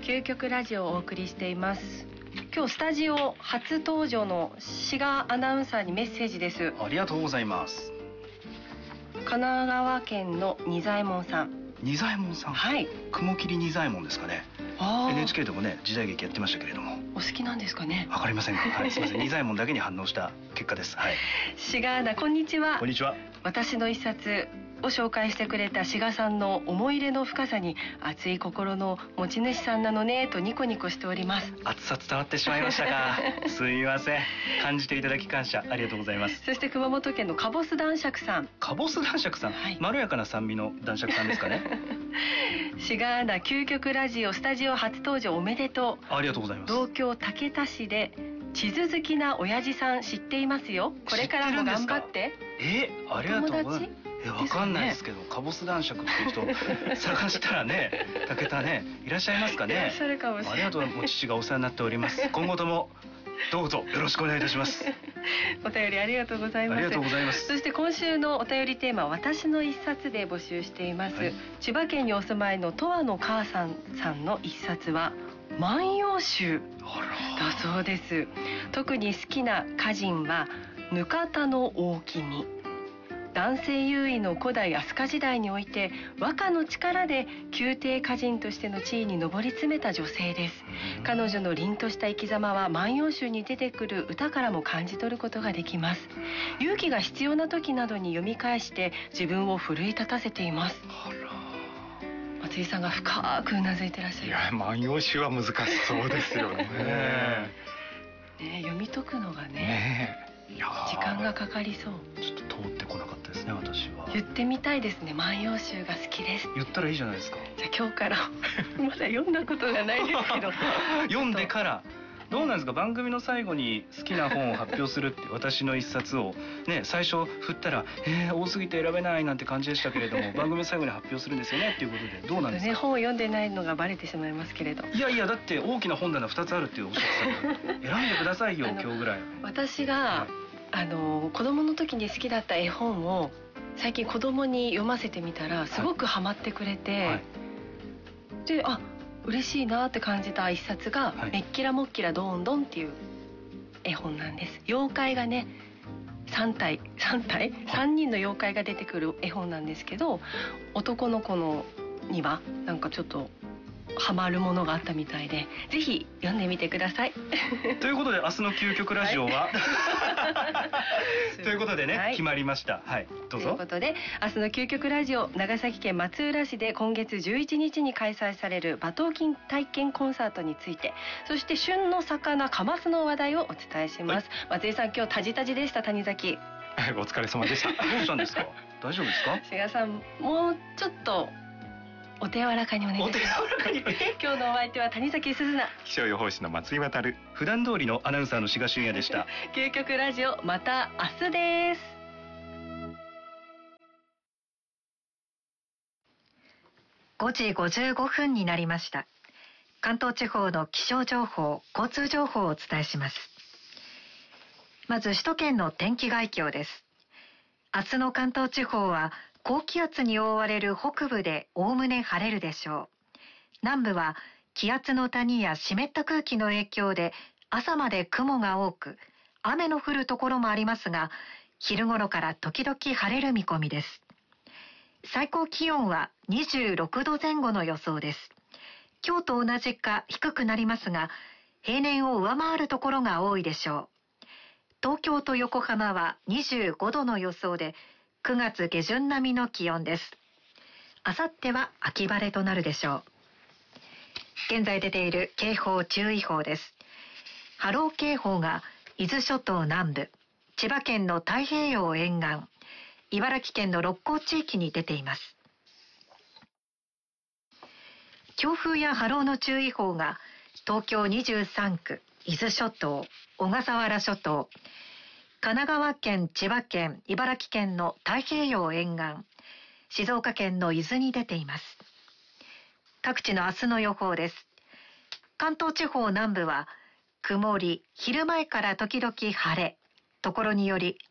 究極ラジオをお送りしています。今日スタジオ初登場の志賀アナウンサーにメッセージです。 ありがとうございます。 神奈川県の仁左衛門さん。 仁左衛門さん、 はい、 雲霧仁左衛門ですかね。NHK でもね時代劇やってましたけれども。 お好きなんですかね。 わかりませんが、はい、すみません。仁左衛門だけに反応した結果です。はい。 志賀アナ、こんにちは。 こんにちは。 私の一冊を紹介してくれた志賀さんの思い入れの深さに熱い心の持ち主さんなのねとニコニコしております。 熱さ伝わってしまいましたか。すみません。感じていただき感謝ありがとうございます。 そして熊本県のかぼす男爵さん。 かぼす男爵さん、はい、まろやかな酸味の男爵さんですかね。 志賀アナ、究極ラジオスタジオ初登場おめでとう。 ありがとうございます。 東京竹田市で地図好きな親父さん知っていますよ。これからも頑張って。 ありがとうございます。わかんないですけど、かぼす男爵っていう人探したらね、竹田ね、いらっしゃいますかね。いらっしゃるかもしれない。ありがとう、もう父がお世話になっております。今後ともどうぞよろしくお願いいたします。 お便りありがとうございます。 ありがとうございます。 そして今週のお便りテーマは私の一冊で募集しています、はい、千葉県にお住まいのとわの母さんの一冊は万葉集だそうです。特に好きな歌人は額田の大君。男性優位の古代飛鳥時代において和歌の力で宮廷歌人としての地位に上り詰めた女性です。彼女の凛とした生き様は万葉集に出てくる歌からも感じ取ることができます。勇気が必要な時などに読み返して自分を奮い立たせています。松井さんが深くうなずいてらっしゃる。 いや、万葉集は難しそうですよね。 読み解くのがね時間がかかりそう。 ちょっと通ってこなかったですね、私は。 言ってみたいですね。万葉集が好きです。 言ったらいいじゃないですか。 じゃあ今日からまだ読んだことがないですけど読んでからどうなんですか。番組の最後に好きな本を発表するって私の一冊をね、最初振ったら多すぎて選べないなんて感じでしたけれども番組の最後に発表するんですよねっていうことでどうなんですか。 本を読んでないのがバレてしまいますけれど。 いやいや、だって大きな本棚2つあるっておっしゃってた選んでくださいよ今日ぐらい。 私が、子供の時に好きだった絵本を最近子供に読ませてみたらすごくハマってくれて、で嬉しいなって感じた一冊が「めっきらもっきらどんどん」っていう絵本なんです。妖怪がね3人の妖怪が出てくる絵本なんですけど、男の子にはなんかちょっとハマるものがあったみたいで、ぜひ読んでみてください。 ということで明日の究極ラジオは、ということでね、決まりました。はい、どうぞ。 ということで明日の究極ラジオ、長崎県松浦市で今月11日に開催される馬頭琴体験コンサートについて、そして旬の魚カマスの話題をお伝えします。松井さん、今日タジタジでした。谷崎お疲れ様でした。 どうしたんですか。大丈夫ですか。 志賀さん、もうちょっとお手柔らかにお願いします。今日のお相手は谷崎すずな、 気象予報士の松井渉、 普段通りのアナウンサーの志賀俊也でした。 究極ラジオ、また明日です。 5時55分になりました。関東地方の気象情報、交通情報をお伝えします。まず首都圏の天気概況です。明日の関東地方は高気圧に覆われる北部でおおむね晴れるでしょう。南部は気圧の谷や湿った空気の影響で朝まで雲が多く、雨の降るところもありますが、昼頃から時々晴れる見込みです。最高気温は26度前後の予想です。今日と同じか低くなりますが、平年を上回るところが多いでしょう。東京と横浜は25度の予想で、9月下旬並みの気温です。あさっては秋晴れとなるでしょう。現在出ている警報注意報です。波浪警報が伊豆諸島南部、千葉県の太平洋沿岸、茨城県の六甲地域に出ています。強風や波浪の注意報が東京23区、伊豆諸島、小笠原諸島、神奈川県、千葉県、茨城県の太平洋沿岸、静岡県の伊豆に出ています。各地の明日の予報です。関東地方南部は曇り、昼前から時々晴れ、ところにより